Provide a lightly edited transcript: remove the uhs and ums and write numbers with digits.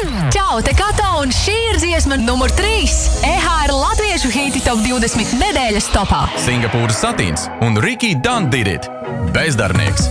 Čau, te Kato, un šī ir dziesma numur 3 EHR latviešu hīti top 20 nedēļas topā. Singapūras satīns un Ricky Dunn did it. Bezdarbnieks.